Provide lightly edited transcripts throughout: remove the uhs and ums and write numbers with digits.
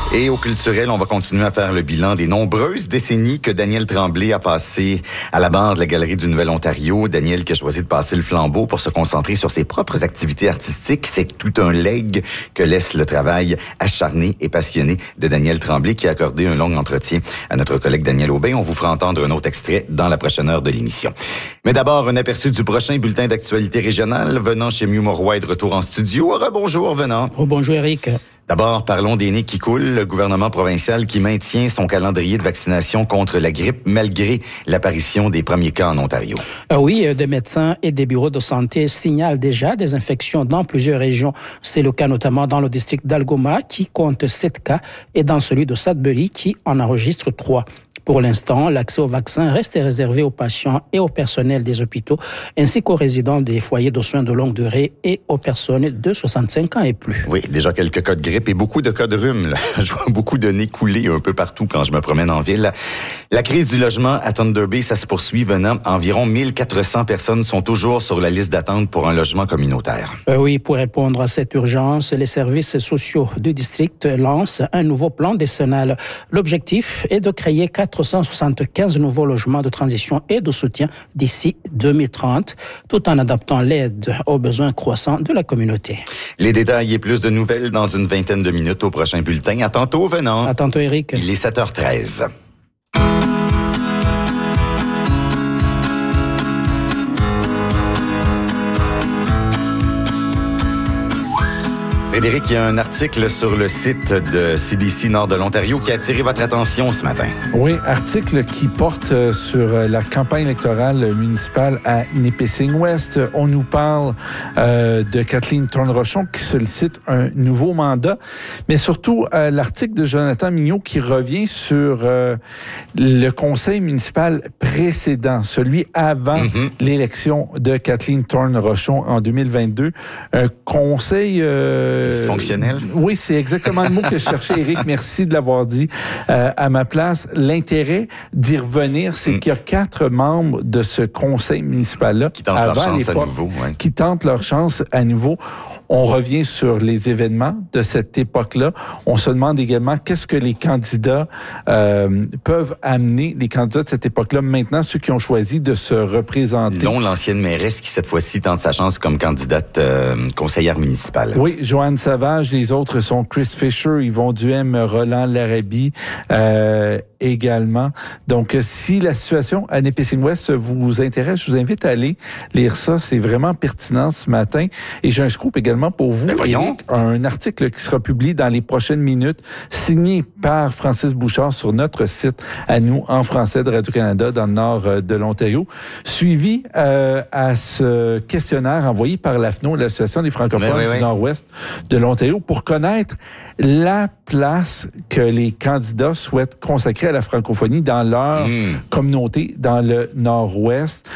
Et au culturel, on va continuer à faire le bilan des nombreuses décennies que Daniel Tremblay a passé à la barre de la Galerie du Nouvel-Ontario. Daniel qui a choisi de passer le flambeau pour se concentrer sur ses propres activités artistiques. C'est tout un legs que laisse le travail acharné et passionné de Daniel Tremblay qui a accordé un long entretien à notre collègue Daniel Aubin. On vous fera entendre un autre extrait dans la prochaine heure de l'émission. Mais d'abord, un aperçu du prochain bulletin d'actualité régionale. Venant chez Mieux Roy est de retour en studio. Rebonjour, Venant. Bonjour, Eric. D'abord, parlons des nez qui coulent. Le gouvernement provincial qui maintient son calendrier de vaccination contre la grippe malgré l'apparition des premiers cas en Ontario. Oui, des médecins et des bureaux de santé signalent déjà des infections dans plusieurs régions. C'est le cas notamment dans le district d'Algoma qui compte 7 cas et dans celui de Sudbury qui en enregistre 3. Pour l'instant, l'accès au vaccin reste réservé aux patients et au personnel des hôpitaux, ainsi qu'aux résidents des foyers de soins de longue durée et aux personnes de 65 ans et plus. Oui, déjà quelques cas de grippe et beaucoup de cas de rhume. Là. Je vois beaucoup de nez couler un peu partout quand je me promène en ville. La crise du logement à Thunder Bay, ça se poursuit. Venant, environ 1400 personnes sont toujours sur la liste d'attente pour un logement communautaire. Oui, pour répondre à cette urgence, les services sociaux du district lancent un nouveau plan décennal. L'objectif est de créer 475 nouveaux logements de transition et de soutien d'ici 2030, tout en adaptant l'aide aux besoins croissants de la communauté. Les détails et plus de nouvelles dans une vingtaine de minutes au prochain bulletin. À tantôt, Venant. À tantôt, Eric. Il est 7h13. Frédéric, il y a un article sur le site de CBC Nord de l'Ontario qui a attiré votre attention ce matin. Oui, article qui porte sur la campagne électorale municipale à Nipissing-Ouest. On nous parle de Kathleen Thorne-Rochon qui sollicite un nouveau mandat, mais surtout l'article de Jonathan Mignot qui revient sur le conseil municipal précédent, celui avant l'élection de Kathleen Thorne-Rochon en 2022. Un conseil... dysfonctionnel? Oui, c'est exactement le mot que je cherchais, Éric. Merci de l'avoir dit à ma place. L'intérêt d'y revenir, c'est qu'il y a 4 membres de ce conseil municipal-là qui tentent leur chance à nouveau. Ouais. Qui tentent leur chance à nouveau. On revient sur les événements de cette époque-là. On se demande également qu'est-ce que les candidats peuvent amener, les candidats de cette époque-là, maintenant, ceux qui ont choisi de se représenter. Dont l'ancienne mairesse qui, cette fois-ci, tente sa chance comme candidate conseillère municipale. Oui, Joanne Savage. Les autres sont Chris Fisher, Yvon Duhem, Roland Larabie également. Donc, si la situation à Nipissing-Ouest vous intéresse, je vous invite à aller lire ça. C'est vraiment pertinent ce matin. Et j'ai un scoop également pour vous, Éric, un article qui sera publié dans les prochaines minutes, signé par Francis Bouchard sur notre site à nous, en français de Radio-Canada, dans le nord de l'Ontario, suivi à ce questionnaire envoyé par l'AFNO, l'Association des francophones du Nord-Ouest de l'Ontario, pour connaître la place que les candidats souhaitent consacrer à la francophonie dans leur communauté, dans le Nord-Ouest.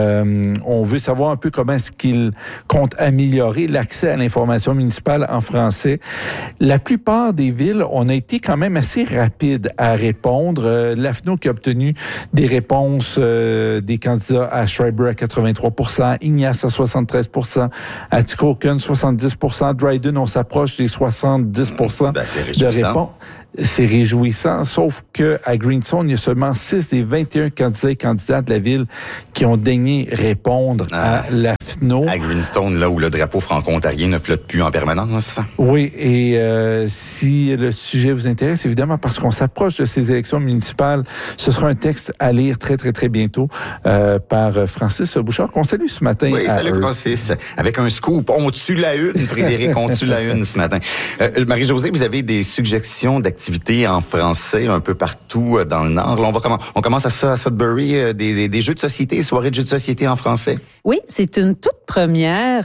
On veut savoir un peu comment est-ce qu'ils comptent améliorer l'accès à l'information municipale en français. La plupart des villes, on a été quand même assez rapide à répondre. L'AFNO qui a obtenu des réponses des candidats à Schreiber à 83%, Ignace à 73%, à Atikokan 70%, Dryden, on s'approche des 70% de réponses. C'est réjouissant, sauf que à Greenstone, il y a seulement 6 des 21 candidats et candidates de la ville qui ont daigné répondre à l'AFNO. À Greenstone, là où le drapeau franco-ontarien ne flotte plus en permanence. Oui, et si le sujet vous intéresse, évidemment, parce qu'on s'approche de ces élections municipales, ce sera un texte à lire très, très, très bientôt par Francis Bouchard, qu'on salue ce matin. Oui, salut Francis. Avec un scoop. On tue la une, Frédéric, on tue la une ce matin. Marie-Josée, vous avez des suggestions d'activités en français un peu partout dans le Nord. Là, on commence à ça à Sudbury, des jeux de société, soirées de jeux de société en français. Oui, c'est une toute première.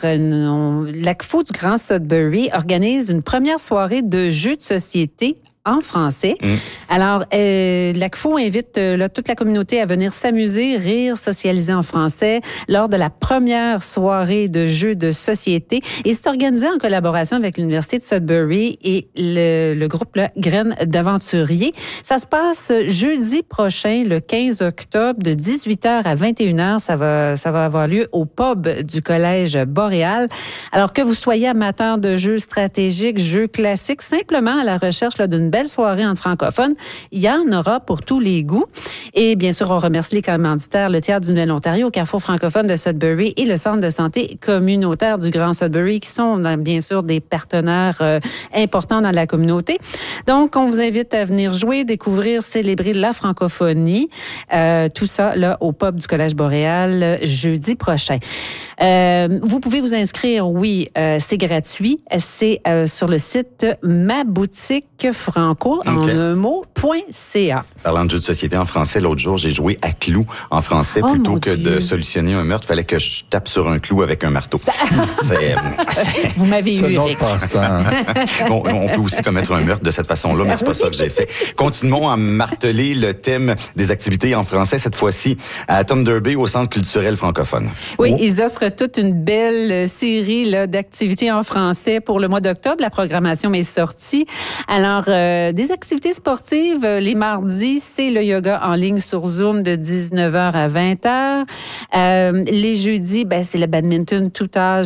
L'ACFO du Grand Sudbury organise une première soirée de jeux de société en français. Alors, l'ACFO invite toute la communauté à venir s'amuser, rire, socialiser en français lors de la première soirée de jeux de société. Et c'est organisé en collaboration avec l'Université de Sudbury et le groupe Graines d'aventuriers. Ça se passe jeudi prochain, le 15 octobre, de 18h à 21h. Ça va avoir lieu au pub du Collège Boréal. Alors que vous soyez amateur de jeux stratégiques, jeux classiques, simplement à la recherche d'une belle soirée entre francophones. Il y en aura pour tous les goûts. Et bien sûr, on remercie les commanditaires, le Théâtre du Nouvel-Ontario, Carrefour francophone de Sudbury et le Centre de santé communautaire du Grand Sudbury, qui sont bien sûr des partenaires importants dans la communauté. Donc, on vous invite à venir jouer, découvrir, célébrer la francophonie. Tout ça là au pub du Collège Boréal jeudi prochain. Vous pouvez vous inscrire, oui, c'est gratuit. C'est sur le site maboutiquefranco, en un mot.ca. Parlant de jeux de société en français, l'autre jour, j'ai joué à clou en français plutôt que de solutionner un meurtre. Il fallait que je tape sur un clou avec un marteau. Vous m'avez eu, Eric. Bon, on peut aussi commettre un meurtre de cette façon-là, mais c'est pas ça que j'ai fait. Continuons à marteler le thème des activités en français, cette fois-ci à Thunder Bay, au Centre culturel francophone. Oui, ils offrent toute une belle série là, d'activités en français pour le mois d'octobre. La programmation est sortie. Alors, des activités sportives, les mardis, c'est le yoga en ligne sur Zoom de 19h à 20h. Les jeudis, c'est le badminton tous âges,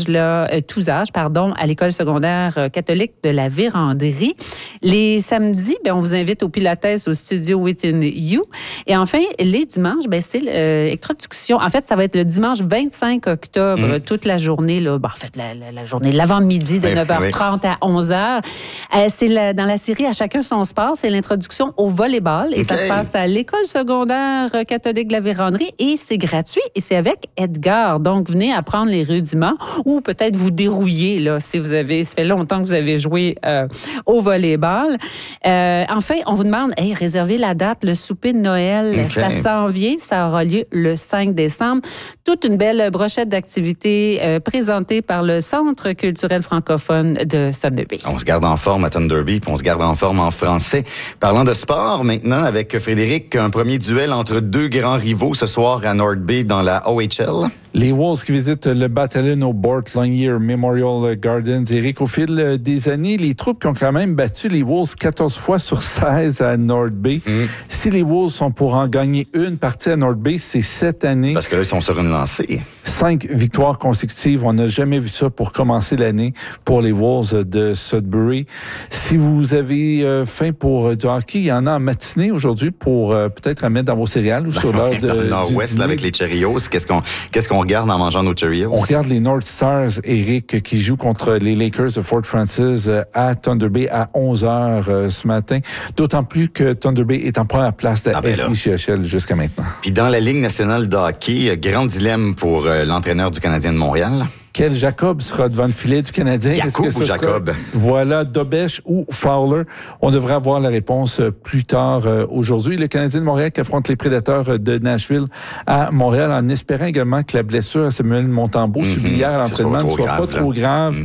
à l'école secondaire catholique de la Vérandrie. Les samedis, on vous invite au Pilates au studio Within You. Et enfin, les dimanches, c'est l'introduction. En fait, ça va être le dimanche 25 octobre, toute la journée, là, la journée, l'avant-midi de 9h30 à 11h. C'est dans la série À chacun son sport, c'est l'introduction au volleyball. Et ça se passe à l'école secondaire catholique de la Vérandrie. Et c'est gratuit. Et c'est avec Edgar. Donc, venez apprendre les rudiments ou peut-être vous dérouiller, là, si ça fait longtemps que vous avez joué au volleyball. Enfin, on vous demande, réservez la date, le souper de Noël. Ça s'en vient. Ça aura lieu le 5 décembre. Toute une belle brochette d'activités présentée par le Centre culturel francophone de Thunder Bay. On se garde en forme à Thunder Bay, puis on se garde en forme en français. Parlant de sport, maintenant, avec Frédéric, un premier duel entre deux grands rivaux ce soir à North Bay dans la OHL. Les Wolves qui visitent le bataillon au Bort Longyear Memorial Gardens. Éric, au fil des années, les troupes qui ont quand même battu les Wolves 14 fois sur 16 à North Bay. Si les Wolves sont pour en gagner une partie à North Bay, c'est cette année. Parce que là, ils sont sur une lancée. 5 victoires consécutives. On n'a jamais vu ça pour commencer l'année pour les Wolves de Sudbury. Si vous avez faim pour du hockey, il y en a en matinée aujourd'hui pour peut-être à mettre dans vos céréales ou sur l'heure de... Dans le Nord-Ouest, là, avec les Cheerios, qu'est-ce qu'on regarde en mangeant nos Cheerios? On regarde les North Stars, Eric, qui jouent contre les Lakers de Fort Francis à Thunder Bay à 11h ce matin. D'autant plus que Thunder Bay est en première place de SICHL jusqu'à maintenant. Puis dans la Ligue nationale de hockey, grand dilemme pour l'entraîneur du Canadien de Montréal. Quel Jacob sera devant le filet du Canadien? Jacob ou Jacob? Voilà, Dobesch ou Fowler. On devrait avoir la réponse plus tard aujourd'hui. Le Canadien de Montréal qui affronte les Prédateurs de Nashville à Montréal en espérant également que la blessure à Samuel Montembeault subie hier à l'entraînement ne soit pas trop grave.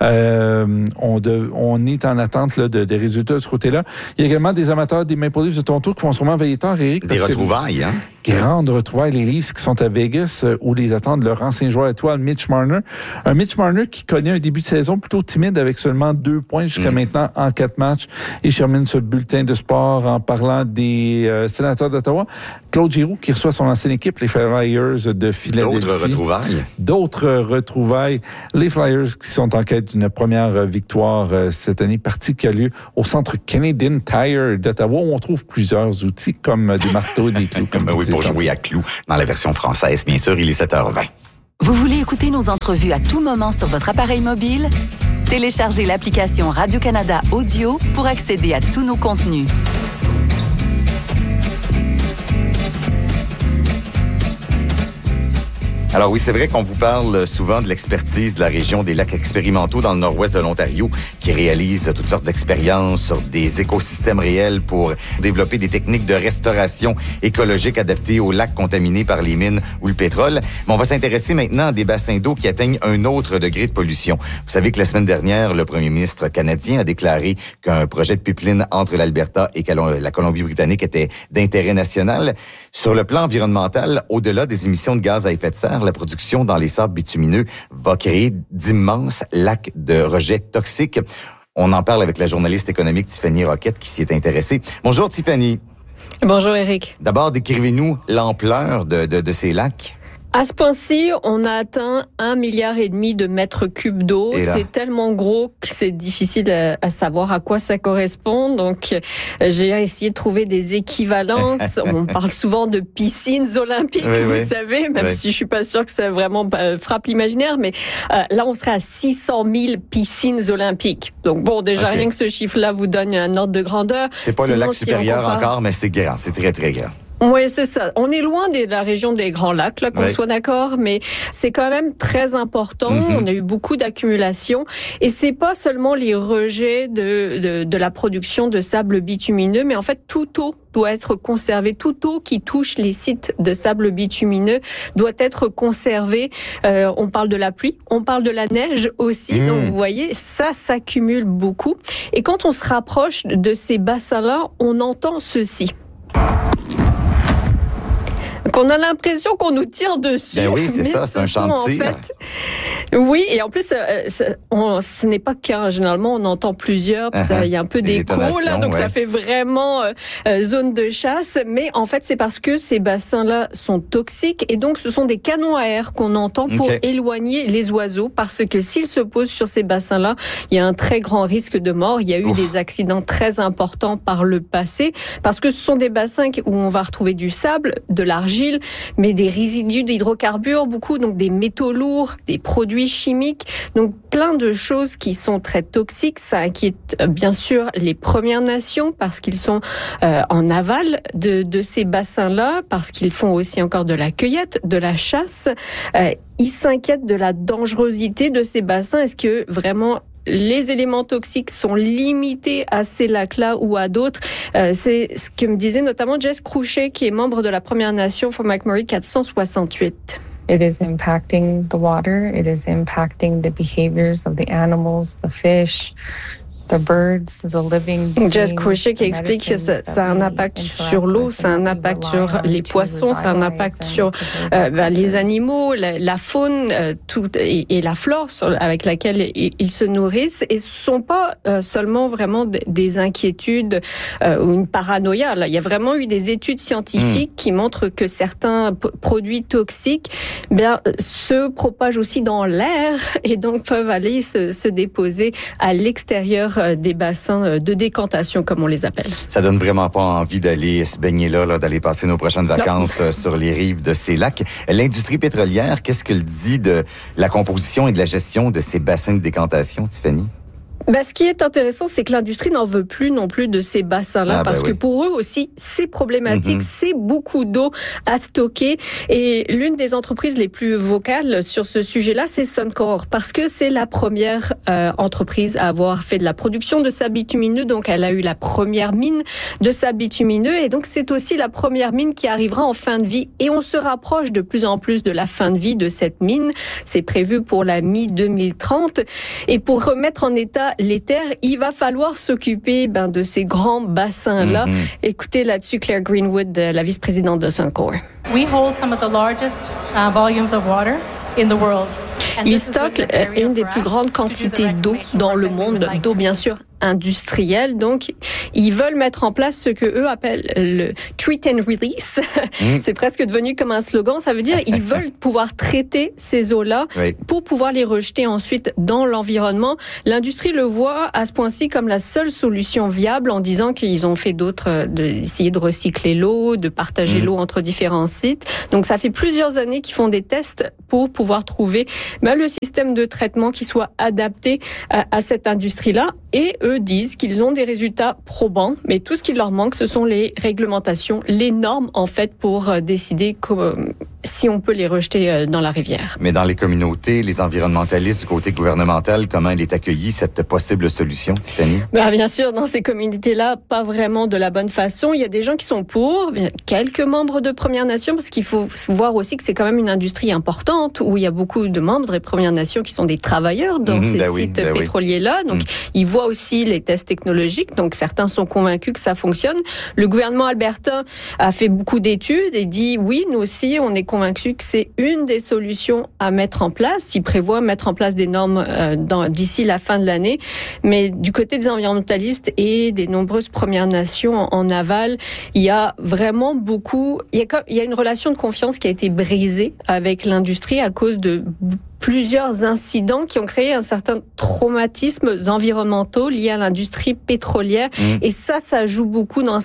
On est en attente des résultats de ce côté-là. Il y a également des amateurs des Maple Leafs de Toronto qui vont sûrement veiller tard, Eric. Des retrouvailles, hein? Grande retrouvaille, les Leafs qui sont à Vegas où les attendent leur ancien joueur étoile Mitch Marner. Un Mitch Marner qui connaît un début de saison plutôt timide avec seulement 2 points jusqu'à maintenant en 4 matchs. Et je termine ce bulletin de sport en parlant des Sénateurs d'Ottawa. Claude Giroux qui reçoit son ancienne équipe, les Flyers de Philadelphie. D'autres retrouvailles. Les Flyers qui sont en quête d'une première victoire cette année, partie qui a lieu au centre Canadian Tire d'Ottawa où on trouve plusieurs outils comme des marteaux et des clous. Comme pour jouer à clous dans la version française, bien sûr, il est 7h20. Vous voulez écouter nos entrevues à tout moment sur votre appareil mobile? Téléchargez l'application Radio-Canada Audio pour accéder à tous nos contenus. Alors oui, c'est vrai qu'on vous parle souvent de l'expertise de la région des lacs expérimentaux dans le nord-ouest de l'Ontario qui réalise toutes sortes d'expériences sur des écosystèmes réels pour développer des techniques de restauration écologique adaptées aux lacs contaminés par les mines ou le pétrole. Mais on va s'intéresser maintenant à des bassins d'eau qui atteignent un autre degré de pollution. Vous savez que la semaine dernière, le premier ministre canadien a déclaré qu'un projet de pipeline entre l'Alberta et la Colombie-Britannique était d'intérêt national. Sur le plan environnemental, au-delà des émissions de gaz à effet de serre, la production dans les sables bitumineux va créer d'immenses lacs de rejets toxiques. On en parle avec la journaliste économique Tiffany Roquette qui s'y est intéressée. Bonjour Tiffany. Bonjour Éric. D'abord, décrivez-nous l'ampleur de ces lacs. À ce point-ci, on a atteint 1,5 milliard de mètres cubes d'eau. C'est tellement gros que c'est difficile à savoir à quoi ça correspond. Donc, j'ai essayé de trouver des équivalences. On parle souvent de piscines olympiques, vous savez, même si je suis pas sûre que ça vraiment frappe l'imaginaire. Mais là, on serait à 600 000 piscines olympiques. Donc bon, déjà, rien que ce chiffre-là vous donne un ordre de grandeur. C'est pas le lac supérieur encore, mais c'est grand. C'est très, très grand. Oui, c'est ça. On est loin de la région des Grands Lacs, là, qu'on soit d'accord, mais c'est quand même très important. On a eu beaucoup d'accumulation et c'est pas seulement les rejets de la production de sable bitumineux, mais en fait, toute eau doit être conservée. Toute eau qui touche les sites de sable bitumineux doit être conservée. On parle de la pluie, on parle de la neige aussi. Donc, vous voyez, ça s'accumule beaucoup. Et quand on se rapproche de ces bassins-là, on entend ceci. Qu'on a l'impression qu'on nous tire dessus. Ben oui, c'est ça, c'est un chantier. En fait, oui, et en plus, ce n'est pas qu'un. Généralement, on entend plusieurs, puis il y a un peu d'écho, là, donc ça fait vraiment zone de chasse. Mais en fait, c'est parce que ces bassins-là sont toxiques, et donc ce sont des canons à air qu'on entend pour éloigner les oiseaux, parce que s'ils se posent sur ces bassins-là, il y a un très grand risque de mort. Il y a eu des accidents très importants par le passé, parce que ce sont des bassins où on va retrouver du sable, de l'argile, mais des résidus d'hydrocarbures, beaucoup, donc des métaux lourds, des produits chimiques, donc plein de choses qui sont très toxiques. Ça inquiète bien sûr les Premières Nations parce qu'ils sont en aval de ces bassins-là, parce qu'ils font aussi encore de la cueillette, de la chasse. Ils s'inquiètent de la dangerosité de ces bassins. Est-ce que vraiment les éléments toxiques sont limités à ces lacs-là ou à d'autres? C'est ce que me disait notamment Jess Crouchet, qui est membre de la Première Nation Fort McMurray 468. It is impacting the water. It is impacting the behaviors of the animals, the fish, the birds, the living beings. Jess Crouchet qui explique que ça a un impact sur l'eau, ça a un impact sur les poissons, ça a un impact sur les animaux, la faune, tout et la flore avec laquelle ils se nourrissent. Et ce sont pas seulement vraiment des inquiétudes ou une paranoïa. Là, il y a vraiment eu des études scientifiques qui montrent que certains produits toxiques, se propagent aussi dans l'air et donc peuvent aller se déposer à l'extérieur des bassins de décantation, comme on les appelle. Ça donne vraiment pas envie d'aller se baigner là, d'aller passer nos prochaines vacances sur les rives de ces lacs. L'industrie pétrolière, qu'est-ce qu'elle dit de la composition et de la gestion de ces bassins de décantation, Tiffany? Ce qui est intéressant, c'est que l'industrie n'en veut plus non plus de ces bassins-là, parce que pour eux aussi, c'est problématique, c'est beaucoup d'eau à stocker. Et l'une des entreprises les plus vocales sur ce sujet-là, c'est Suncor, parce que c'est la première entreprise à avoir fait de la production de sable bitumineux. Donc, elle a eu la première mine de sable bitumineux, et donc c'est aussi la première mine qui arrivera en fin de vie. Et on se rapproche de plus en plus de la fin de vie de cette mine. C'est prévu pour la mi-2030. Et pour remettre en état les terres, il va falloir s'occuper de ces grands bassins-là. Écoutez là-dessus Claire Greenwood, la vice-présidente de Suncor. We hold some of the largest volumes of water in the world. Ils stockent une des plus grandes quantités d'eau dans le monde, d'eau bien sûr industrielle. Donc, ils veulent mettre en place ce que eux appellent le treat and release. C'est presque devenu comme un slogan. Ça veut dire ils veulent pouvoir traiter ces eaux-là pour pouvoir les rejeter ensuite dans l'environnement. L'industrie le voit à ce point-ci comme la seule solution viable, en disant qu'ils ont fait d'autres, d'essayer de recycler l'eau, de partager l'eau entre différents sites. Donc, ça fait plusieurs années qu'ils font des tests pour pouvoir trouver le système de traitement qui soit adapté à cette industrie-là. Et eux disent qu'ils ont des résultats probants, mais tout ce qui leur manque, ce sont les réglementations, les normes, en fait, pour décider si on peut les rejeter dans la rivière. Mais dans les communautés, les environnementalistes du côté gouvernemental, comment elle est accueillie, cette possible solution, Tiffany? Bien sûr, dans ces communautés-là, pas vraiment de la bonne façon. Il y a des gens qui sont pour, quelques membres de Premières Nations, parce qu'il faut voir aussi que c'est quand même une industrie importante, où il y a beaucoup de membres des Premières Nations qui sont des travailleurs dans ces sites pétroliers-là. Donc, ils voient aussi les tests technologiques, donc certains sont convaincus que ça fonctionne. Le gouvernement albertain a fait beaucoup d'études et dit oui, nous aussi, on est convaincu que c'est une des solutions à mettre en place. Il prévoit mettre en place des normes d'ici la fin de l'année. Mais du côté des environnementalistes et des nombreuses Premières Nations en aval, il y a vraiment il y a une relation de confiance qui a été brisée avec l'industrie à cause de plusieurs incidents qui ont créé un certain traumatisme environnementaux liés à l'industrie pétrolière. Et ça joue beaucoup dans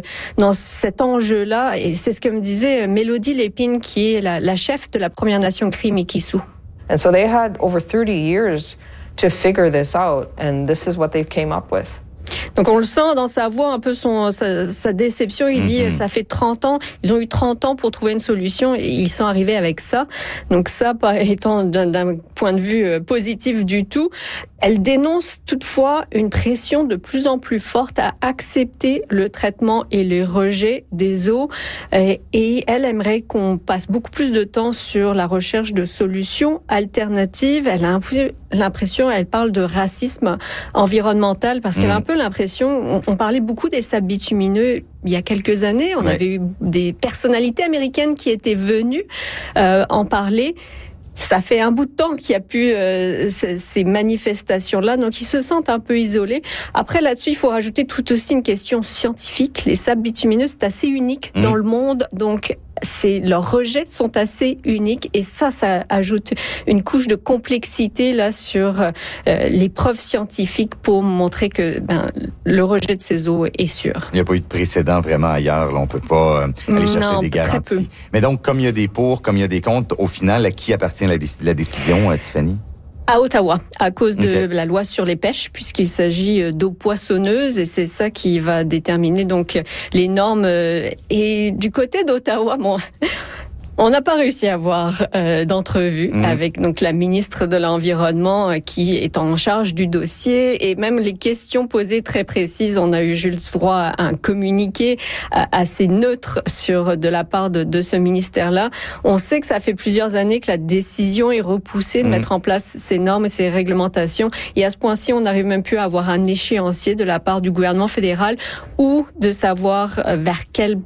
cet enjeu-là. Et c'est ce que me disait Mélodie Lépine, qui est la chef de la Première Nation Cree Mikisew. And so they had over 30 years to figure this out, and this is what they've came up with. Donc on le sent dans sa voix, un peu sa déception. Il dit ça fait 30 ans, ils ont eu 30 ans pour trouver une solution et ils sont arrivés avec ça. Donc ça, pas étant d'un point de vue positif du tout. Elle dénonce toutefois une pression de plus en plus forte à accepter le traitement et le rejet des eaux. Et elle aimerait qu'on passe beaucoup plus de temps sur la recherche de solutions alternatives. Elle a un peu l'impression, elle parle de racisme environnemental parce qu'elle a un peu l'impression, on parlait beaucoup des sables bitumineux il y a quelques années. On avait eu des personnalités américaines qui étaient venues en parler. Ça fait un bout de temps qu'il y a pu ces manifestations-là, donc ils se sentent un peu isolés. Après, là-dessus, il faut rajouter tout aussi une question scientifique. Les sables bitumineux, c'est assez unique dans le monde, donc leurs rejets sont assez uniques et ça ajoute une couche de complexité là sur les preuves scientifiques pour montrer que le rejet de ces eaux est sûr. Il n'y a pas eu de précédent vraiment ailleurs. Là, on peut pas aller chercher des garanties. Très peu. Mais donc, comme il y a des pour, comme il y a des contre, au final, à qui appartient la décision, Tiffany? À Ottawa, à cause de la loi sur les pêches, puisqu'il s'agit d'eau poissonneuse et c'est ça qui va déterminer donc les normes. Et du côté d'Ottawa, on n'a pas réussi à avoir d'entrevue avec donc la ministre de l'Environnement qui est en charge du dossier et même les questions posées très précises. On a eu juste droit à un communiqué assez neutre de la part de ce ministère-là. On sait que ça fait plusieurs années que la décision est repoussée de mettre en place ces normes et ces réglementations. Et à ce point-ci, on n'arrive même plus à avoir un échéancier de la part du gouvernement fédéral ou de savoir vers quelle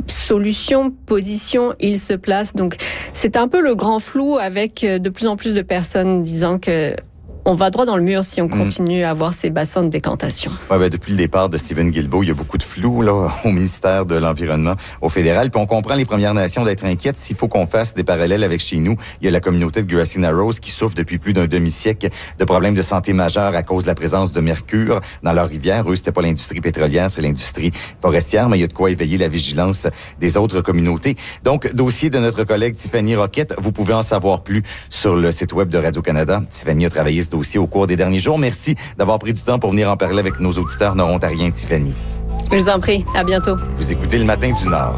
position il se place. Donc, c'est un peu le grand flou avec de plus en plus de personnes disant que on va droit dans le mur si on continue à avoir ces bassins de décantation. Depuis le départ de Stephen Guilbeault, il y a beaucoup de flou là au ministère de l'Environnement, au fédéral. Puis on comprend les Premières Nations d'être inquiètes. S'il faut qu'on fasse des parallèles avec chez nous, il y a la communauté de Grassy Narrows qui souffre depuis plus d'un demi-siècle de problèmes de santé majeurs à cause de la présence de mercure dans leurs rivières. Eux, c'était pas l'industrie pétrolière, c'est l'industrie forestière, mais il y a de quoi éveiller la vigilance des autres communautés. Donc, dossier de notre collègue Tiffany Roquette. Vous pouvez en savoir plus sur le site web de Radio-Canada. Tiffany a travaillé ce dossier au cours des derniers jours. Merci d'avoir pris du temps pour venir en parler avec nos auditeurs nord-ontariens, Tiffany. Je vous en prie. À bientôt. Vous écoutez Le Matin du Nord.